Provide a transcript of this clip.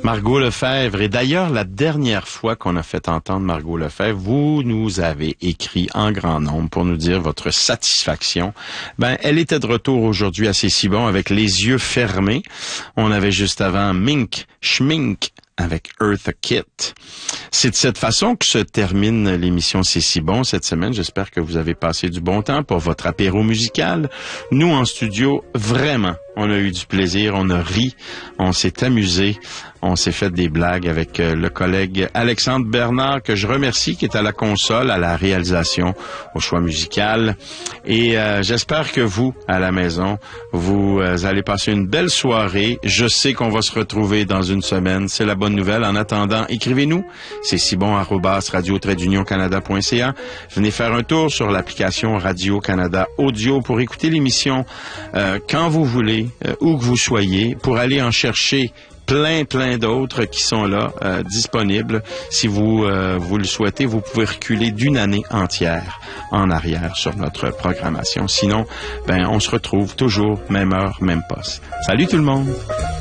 Margot Lefebvre. Et d'ailleurs, la dernière fois qu'on a fait entendre Margot Lefebvre, vous nous avez écrit en grand nombre pour nous dire votre satisfaction. Elle était de retour aujourd'hui à C'est si bon avec les yeux fermés. On avait juste avant Mink Schmink avec Eartha Kitt. C'est de cette façon que se termine l'émission C'est si bon cette semaine. J'espère que vous avez passé du bon temps pour votre apéro musical. Nous, en studio, vraiment, on a eu du plaisir, on a ri, on s'est amusé, on s'est fait des blagues avec le collègue Alexandre Bernard, que je remercie, qui est à la console, à la réalisation, au choix musical. Et j'espère que vous, à la maison, vous allez passer une belle soirée. Je sais qu'on va se retrouver dans une semaine. C'est la bonne nouvelle. En attendant, écrivez-nous. C'est si bon @radio-canada.ca. Venez faire un tour sur l'application Radio-Canada Audio pour écouter l'émission quand vous voulez, où que vous soyez, pour aller en chercher plein d'autres qui sont là, disponibles. Si vous le souhaitez, vous pouvez reculer d'une année entière en arrière sur notre programmation. Sinon, on se retrouve toujours, même heure, même poste. Salut tout le monde!